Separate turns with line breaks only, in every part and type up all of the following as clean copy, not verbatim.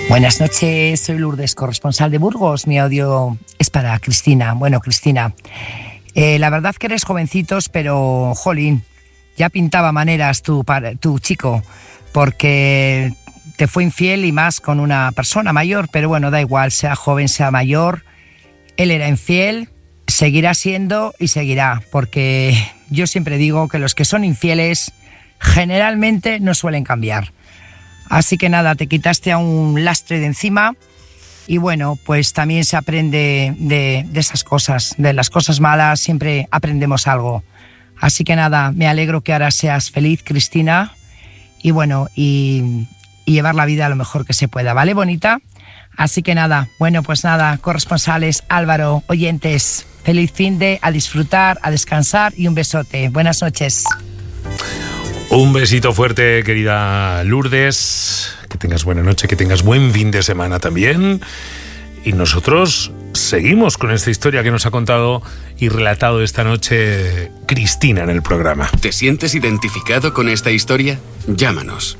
Buenas noches, soy Lourdes, corresponsal de Burgos. Mi audio es para Cristina. Bueno, Cristina, la verdad que eres jovencitos, pero, jolín, ya pintaba maneras tu chico, porque te fue infiel y más con una persona mayor, pero bueno, da igual, sea joven, sea mayor, él era infiel, seguirá siendo y seguirá, porque yo siempre digo que los que son infieles generalmente no suelen cambiar. Así que nada, te quitaste a un lastre de encima y bueno, pues también se aprende de esas cosas, de las cosas malas siempre aprendemos algo. Así que nada, me alegro que ahora seas feliz, Cristina, y bueno, y llevar la vida lo mejor que se pueda, ¿vale, bonita? Así que nada, bueno, pues nada, corresponsales, Álvaro, oyentes, feliz finde, a disfrutar, a descansar y un besote. Buenas noches.
Un besito fuerte, querida Lourdes. Que tengas buena noche, que tengas buen fin de semana también. Y nosotros seguimos con esta historia que nos ha contado y relatado esta noche Cristina en el programa.
¿Te sientes identificado con esta historia? Llámanos.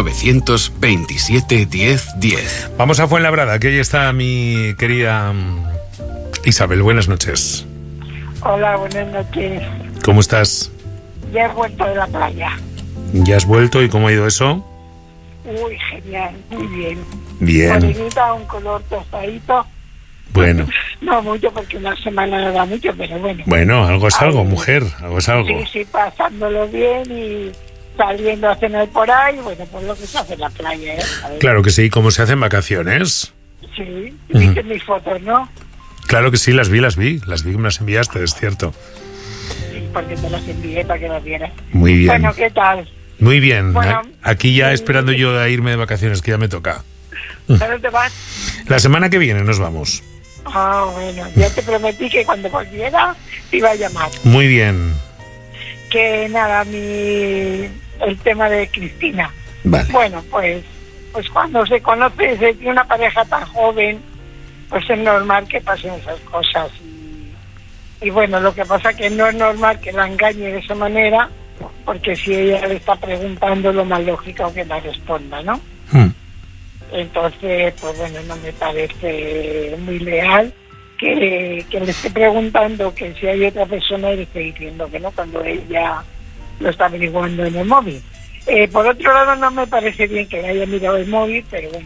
927 10 10.
Vamos a Fuenlabrada, que ahí está mi querida Isabel. Buenas noches.
Hola, buenas noches.
¿Cómo estás?
Ya he vuelto de la playa.
¿Ya has vuelto y cómo ha ido eso?
Uy, genial, muy bien.
Bien.
Morenita, un color tostadito.
Bueno.
No mucho porque una semana no da mucho, pero bueno.
Bueno, algo es algo, mujer, algo es algo.
Sí, pasándolo bien y saliendo a cenar por ahí, bueno, pues lo que se hace en la playa, ¿eh?
Claro que sí, como se hace en vacaciones.
Sí, viste mis fotos, ¿no?
Claro que sí, las vi, que me las enviaste, es cierto.
Sí, porque te las envié para que las vieras.
Muy bien.
Bueno, ¿qué tal?
Muy bien,
bueno,
aquí ya esperando yo a irme de vacaciones, que ya me toca.
¿Dónde te vas?
La semana que viene nos vamos.
Ah, bueno, ya te prometí que cuando volviera te iba a llamar.
Muy bien.
Que nada, el tema de Cristina.
Vale.
Bueno, pues cuando se conoce, se tiene una pareja tan joven, pues es normal que pasen esas cosas. Y bueno, lo que pasa que no es normal que la engañe de esa manera, porque si ella le está preguntando, lo más lógico que la responda, ¿no? Entonces, pues bueno, no me parece muy leal que le esté preguntando que si hay otra persona y le esté diciendo que no, cuando ella lo está averiguando en el móvil. Por otro lado, no me parece bien que le haya mirado el móvil, pero bueno,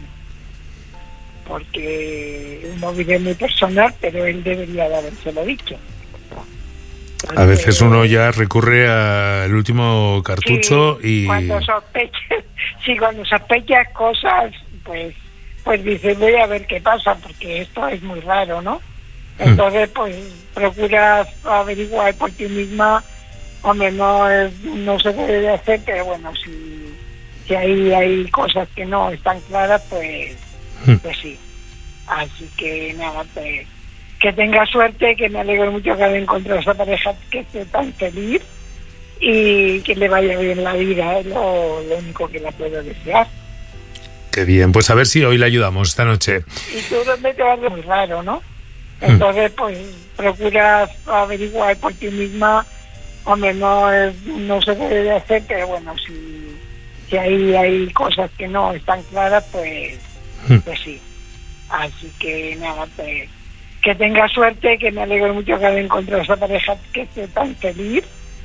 porque el móvil es muy personal, pero él debería de habérselo dicho.
A veces uno ya recurre al último cartucho
sí,
y...
Cuando sospechas cosas, pues dices, voy a ver qué pasa, porque esto es muy raro, ¿no? Entonces, pues procuras averiguar por ti misma. Hombre, no se debe hacer, pero bueno, si hay cosas que no están claras, pues sí. Así que nada, pues que tenga suerte, que me alegro mucho que haya encontrado esa pareja que esté tan feliz y que le vaya bien la vida, es lo único que la puedo desear.
Qué bien, pues a ver si hoy le ayudamos esta noche.
Y tú dónde te vas, muy raro, ¿no? Entonces, pues procuras averiguar por ti misma. Hombre, no se debe hacer, pero bueno, si hay cosas que no están claras, pues sí. Así que nada, pues que tenga suerte, que me alegro mucho que haya encontrado esa pareja que esté tan feliz